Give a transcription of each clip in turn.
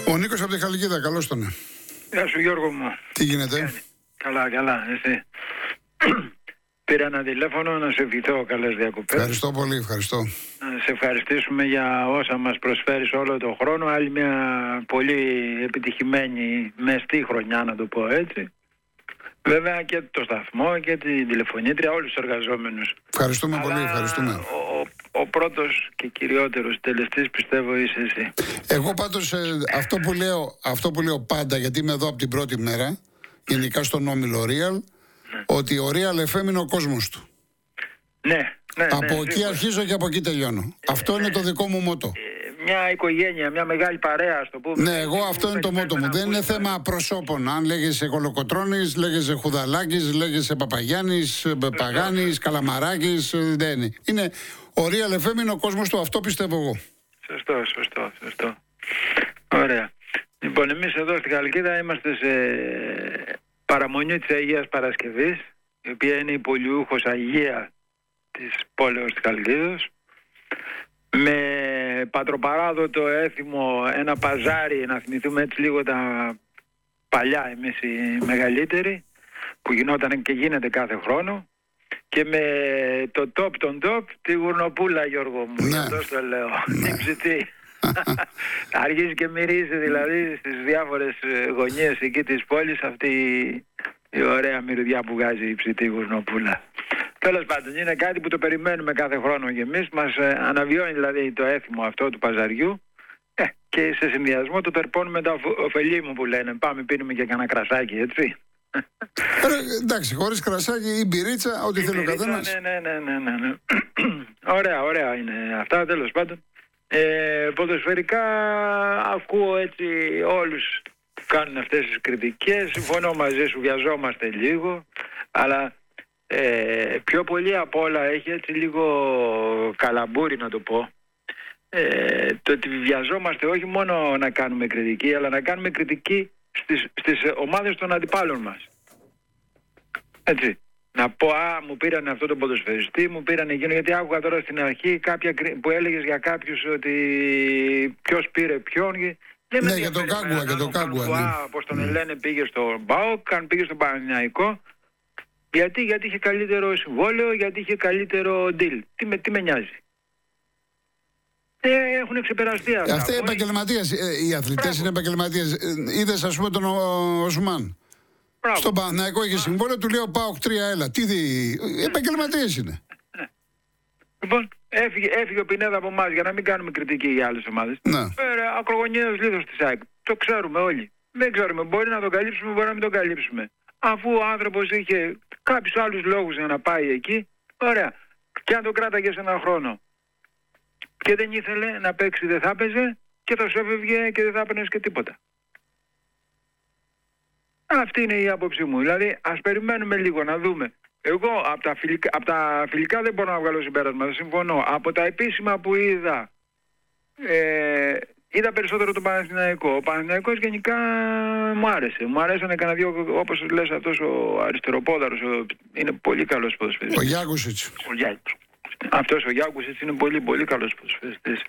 Ο Νίκος από τη Χαλκίδα, καλώς τον. Γεια σου Γιώργο μου. Τι γίνεται? Καλά, εσύ. Πήρα ένα τηλέφωνο να σε ευχηθώ καλές διακοπές. Ευχαριστώ πολύ, ευχαριστώ. Να σε ευχαριστήσουμε για όσα μας προσφέρεις όλο τον χρόνο. Άλλη μια πολύ επιτυχημένη μεστή χρονιά, να το πω έτσι. Βέβαια και το σταθμό και την τηλεφωνήτρια, όλους τους εργαζόμενους. Ευχαριστούμε πολύ, ευχαριστούμε. Ο πρώτος και κυριότερος τελεστής πιστεύω είσαι εσύ. Εγώ πάντως αυτό που λέω πάντα, γιατί είμαι εδώ από την πρώτη μέρα, γενικά στον όμιλο Real, ότι ο Real FM είναι ο κόσμος του. Ναι. Από εκεί αρχίζω και από εκεί τελειώνω. Αυτό είναι το δικό μου μότο. Μια οικογένεια, μια μεγάλη παρέα, στο πούμε. Ναι, εγώ αυτό είναι το μότο μου. Δεν είναι θέμα προσώπων. Αν λέγεσαι Κολοκοτρώνης, λέγεσαι Χουδαλάκης, λέγεσαι Παπαγιάννης, Παγάνης, Καλαμαράκης. Δεν είναι. Είναι ο Real FM, είναι ο κόσμος του. Αυτό πιστεύω εγώ. Σωστό. Ωραία. Λοιπόν, εμείς εδώ στη Χαλκίδα είμαστε σε παραμονή της Αγίας Παρασκευής, η οποία είναι η πολιούχος Αγία της πόλεως της Χαλκίδος, με πατροπαράδοτο έθιμο ένα παζάρι, να θυμηθούμε έτσι λίγο τα παλιά εμείς οι μεγαλύτεροι, που γινόταν και γίνεται κάθε χρόνο, και με το top τη Γουρνοπούλα, Γιώργο μου, ναι. αυτό το λέω, την ψητή. Αρχίζει και μυρίζει δηλαδή στις διάφορες γωνίες εκεί της πόλης αυτή η ωραία μυρωδιά που βγάζει η ψητή Γουρνοπούλα. Τέλος πάντων, είναι κάτι που το περιμένουμε κάθε χρόνο και εμείς. Μας αναβιώνει δηλαδή το έθιμο αυτό του παζαριού, και σε συνδυασμό το τερπώνουμε τα ωφελίμου που λένε. Πάμε, πίνουμε και κανένα κρασάκι, έτσι. Εντάξει, χωρίς κρασάκι ή μπυρίτσα, ό,τι θέλει ο καθένας. Ναι. Ωραία είναι αυτά, τέλος πάντων. Ποδοσφαιρικά ακούω έτσι όλους που κάνουν αυτές τις κριτικές. Συμφωνώ μαζί σου, βιαζόμαστε λίγο, αλλά πιο πολύ απ' όλα έχει έτσι λίγο καλαμπούρι, να το πω, το ότι βιαζόμαστε όχι μόνο να κάνουμε κριτική, αλλά να κάνουμε κριτική στις ομάδες των αντιπάλων μας. Έτσι. Να πω, μου πήραν αυτό τον ποδοσφαιριστή, μου πήραν εκείνο, γιατί άκουγα τώρα στην αρχή κάποια που έλεγες για κάποιους ότι ποιος πήρε ποιον. Ναι, για τον Κάγκουα. Πώς τον λένε, πήγε στο ΠΑΟΚ, αν πήγε στον Παναθηναϊκό. Γιατί είχε καλύτερο συμβόλαιο, γιατί είχε καλύτερο deal. Τι με νοιάζει. Έχουν ξεπεραστεί αυτά. Αυτοί οι επαγγελματίες, οι αθλητές είναι επαγγελματίες. Είδες, ας πούμε, τον Οσμάν. Στον Παναθηναϊκό είχε συμβόλαιο, του λέει ο ΠΑΟΚ 3, έλα. Επαγγελματίες είναι. Λοιπόν, έφυγε ο Πινέδα από εμάς για να μην κάνουμε κριτική για άλλες ομάδες. Ακρογωνιαίος λίθος της ΑΕΚ. Το ξέρουμε όλοι. Δεν ξέρουμε. Μπορεί να τον καλύψουμε, μπορεί να μην τον καλύψουμε. Αφού ο άνθρωπος είχε κάποιους άλλους λόγους για να πάει εκεί, ωραία. Και αν το κράταγε σε ένα χρόνο και δεν ήθελε να παίξει, δεν θα έπαιζε και θα σου έφευγε και δεν θα έπαιρνες και τίποτα. Αυτή είναι η άποψή μου. Δηλαδή, ας περιμένουμε λίγο να δούμε. Εγώ από τα φιλικά δεν μπορώ να βγάλω συμπέρασμα, δεν συμφωνώ. Από τα επίσημα που είδα, είδα περισσότερο τον Παναθηναϊκό. Ο Παναθηναϊκός γενικά μου άρεσε. Μου αρέσανε κανένα δύο, όπως λες, αυτός ο αριστεροπόδαρος. Είναι πολύ καλός ποδοσφαιριστής. Ο Γιάκουσιτς. Αυτός ο Γιάκουσιτς είναι πολύ πολύ καλός ποδοσφαιριστής.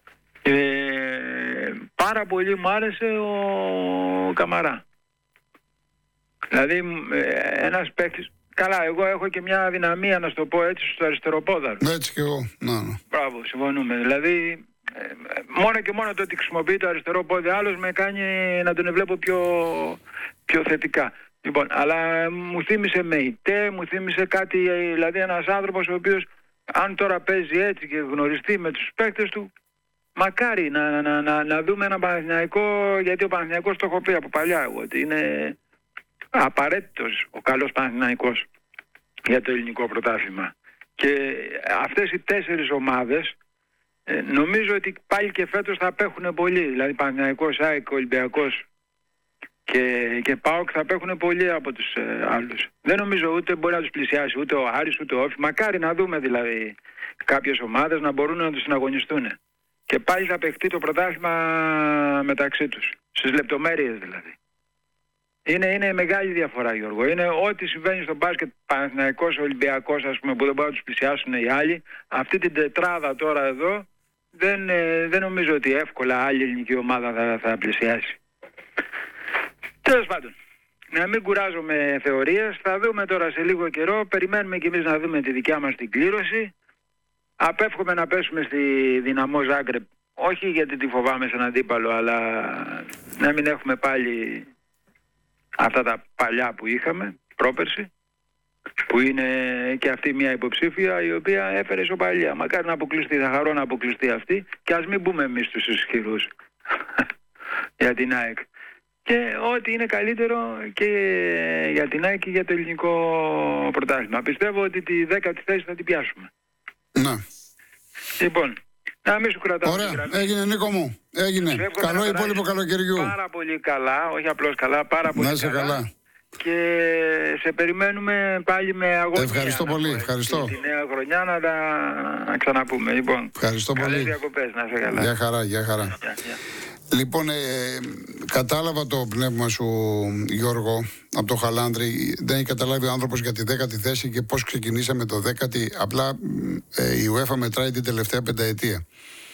Πάρα πολύ μου άρεσε ο Καμαρά. Δηλαδή ένας παίκτης. Καλά, εγώ έχω και μια αδυναμία, να σου το πω έτσι, στο αριστεροπόδαρο. Έτσι και εγώ. Ναι. Μπράβο, συμφωνούμε. Δηλαδή, μόνο και μόνο το ότι χρησιμοποιεί το αριστερό πόδι άλλος με κάνει να τον βλέπω πιο θετικά. Λοιπόν, αλλά μου θύμισε ΜΕΙΤΕ, μου θύμισε κάτι, δηλαδή ένας άνθρωπος ο οποίος, αν τώρα παίζει έτσι και γνωριστεί με τους παίκτες του, μακάρι να δούμε ένα Παναθηναϊκό, γιατί ο Παναθηναϊκός το έχω πει από παλιά εγώ, ότι είναι απαραίτητος ο καλός Παναθηναϊκός για το ελληνικό πρωτάθλημα. Και αυτές οι 4 ομάδες νομίζω ότι πάλι και φέτος θα απέχουν πολύ. Δηλαδή Παναθηναϊκός, ΑΕΚ, Ολυμπιακός και ΠΑΟΚ θα απέχουν πολύ από τους άλλους. Δεν νομίζω ούτε μπορεί να τους πλησιάσει ούτε ο Άρης ούτε ο Όφη. Μακάρι να δούμε δηλαδή κάποιες ομάδες να μπορούν να τους συναγωνιστούν. Και πάλι θα παιχτεί το πρωτάθλημα μεταξύ τους. Στις λεπτομέρειες δηλαδή. Είναι μεγάλη διαφορά, Γιώργο. Είναι ό,τι συμβαίνει στο μπάσκετ, Παναθηναϊκός, Ολυμπιακός, ας πούμε, που δεν μπορούν να τους πλησιάσουν οι άλλοι. Αυτή την τετράδα τώρα εδώ δεν νομίζω ότι εύκολα άλλη ελληνική ομάδα θα πλησιάσει. Τέλος πάντων, να μην κουράζομαι θεωρίες, θα δούμε τώρα σε λίγο καιρό, περιμένουμε κι εμείς να δούμε τη δικιά μας την κλήρωση. Απέφχομαι να πέσουμε στη Δυναμό Ζάγκρεπ, όχι γιατί τη φοβάμαι σαν αντίπαλο, αλλά να μην έχουμε πάλι αυτά τα παλιά που είχαμε πρόπερση, που είναι και αυτή μια υποψήφια η οποία έφερε ισοπαλία. Μακάρι να αποκλειστεί, θα χαρώ να αποκλειστεί αυτή και ας μην μπούμε εμείς τους ισχυρούς για την ΑΕΚ. Και ό,τι είναι καλύτερο και για την ΑΕΚ και για το ελληνικό πρωτάθλημα. Πιστεύω ότι τη 10η θέση θα την πιάσουμε. Ναι. Λοιπόν, να μην σου κρατάω. Ωραία, έγινε Νίκο μου. Έγινε. Καλό υπόλοιπο καλοκαιριού. Πάρα πολύ καλά, όχι απλώς καλά, πάρα πολύ καλά. Και σε περιμένουμε πάλι με αγωνία. Ευχαριστώ πολύ, ευχαριστώ. Τη νέα χρονιά να ξαναπούμε. Λοιπόν, ευχαριστώ πολύ. Καλές διακοπές, να είσαι καλά. Γεια χαρά, γεια χαρά. Λοιπόν, κατάλαβα το πνεύμα σου, Γιώργο, από το Χαλάνδρη. Δεν έχει καταλάβει ο άνθρωπος για τη 10η θέση και πώς ξεκινήσαμε το 10η. Απλά η UEFA μετράει την τελευταία πενταετία.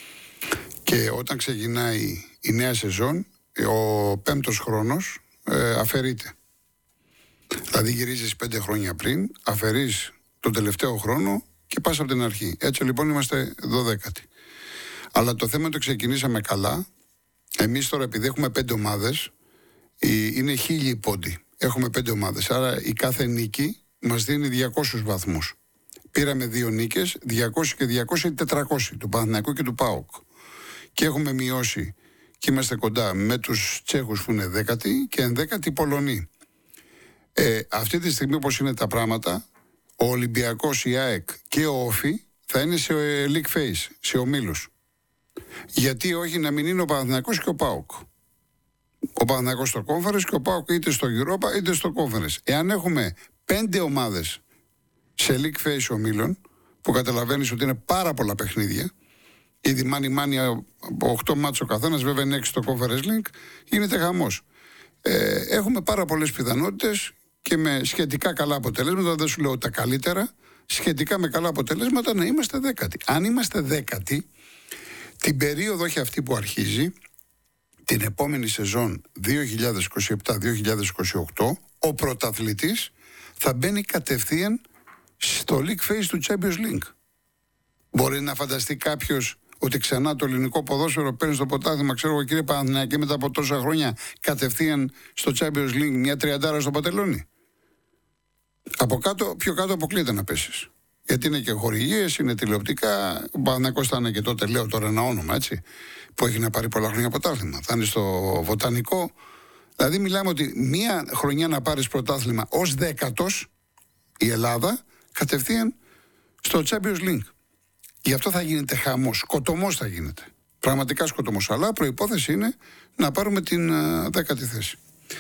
Και όταν ξεκινάει η νέα σεζόν, ο 5ος χρόνος αφαιρείται. Δηλαδή γυρίζεις 5 χρόνια πριν, αφαιρείς τον τελευταίο χρόνο και πας από την αρχή. Έτσι λοιπόν είμαστε 12η. Αλλά το θέμα το ξεκινήσαμε καλά. Εμείς τώρα επειδή έχουμε 5 ομάδες, είναι 1000 πόντοι. Έχουμε 5 ομάδες, άρα η κάθε νίκη μας δίνει 200 βαθμούς. Πήραμε 2 νίκες, 200 και 200 400, του Παναθηναϊκού και του ΠΑΟΚ. Και έχουμε μειώσει και είμαστε κοντά με τους Τσέχους που είναι 10η και 11η Πολωνοί. Αυτή τη στιγμή όπως είναι τα πράγματα, ο Ολυμπιακός, η ΑΕΚ και ο Όφι θα είναι σε league phase, σε ομίλους. Γιατί όχι να μην είναι ο Παναθηναϊκός και ο ΠΑΟΚ. Ο Παναθηναϊκός στο Conference και ο ΠΑΟΚ είτε στο Europa είτε στο Conference. Εάν έχουμε 5 ομάδες σε league phase ομίλων, που καταλαβαίνεις ότι είναι πάρα πολλά παιχνίδια, ήδη μάνι από 8 μάτσο ο καθένας, βέβαια είναι 6 στο Conference League, γίνεται χαμός. Έχουμε πάρα πολλές πιθανότητες και με σχετικά καλά αποτελέσματα, δεν σου λέω τα καλύτερα, σχετικά με καλά αποτελέσματα να είμαστε 10η. Αν είμαστε 10η, την περίοδο όχι αυτή που αρχίζει, την επόμενη σεζόν 2027-2028, ο πρωταθλητής θα μπαίνει κατευθείαν στο League Phase του Champions League. Μπορεί να φανταστεί κάποιος ότι ξανά το ελληνικό ποδόσφαιρο παίρνει στο πρωτάθλημα, ξέρω εγώ κύριε Παναθηναϊκέ, μετά από τόσα χρόνια κατευθείαν στο Champions League μια 30 στο παντελόνι. Από κάτω, πιο κάτω αποκλείεται να πέσεις. Γιατί είναι και χορηγίες, είναι τηλεοπτικά. Ο Παναθηναϊκός θα είναι και τότε, λέω τώρα ένα όνομα έτσι, που έχει να πάρει πολλά χρόνια πρωτάθλημα. Θα είναι στο Βοτανικό. Δηλαδή μιλάμε ότι μία χρονιά να πάρεις πρωτάθλημα ως 10ος η Ελλάδα, κατευθείαν στο Champions League. Γι' αυτό θα γίνεται χαμός, σκοτωμός θα γίνεται. Πραγματικά σκοτωμός. Αλλά προϋπόθεση είναι να πάρουμε την 10η θέση.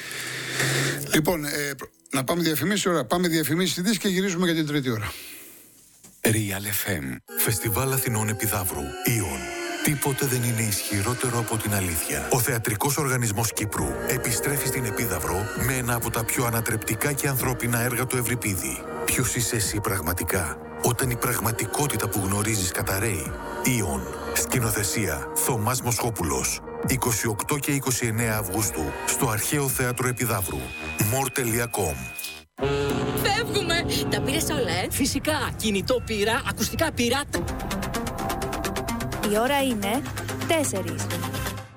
Λοιπόν, να πάμε διαφημίσεις, ώρα. Πάμε διαφημίσεις ειδήσεις και γυρίζουμε για την τρίτη ώρα. Real FM. Φεστιβάλ Αθηνών Επιδαύρου. Ιον. Τίποτε δεν είναι ισχυρότερο από την αλήθεια. Ο Θεατρικός Οργανισμός Κύπρου επιστρέφει στην Επίδαυρο με ένα από τα πιο ανατρεπτικά και ανθρώπινα έργα του Ευρυπίδη. Ποιος είσαι εσύ πραγματικά, όταν η πραγματικότητα που γνωρίζεις καταραίει? Ιον. Σκηνοθεσία Θωμάς Μοσχόπουλος. 28 και 29 Αυγούστου στο Αρχαίο Θέατρο Επιδαύρου. more.com. Φεύγουμε! Τα πήρες όλα, Φυσικά. Κινητό πήρα, ακουστικά πήρα. Η ώρα είναι 4.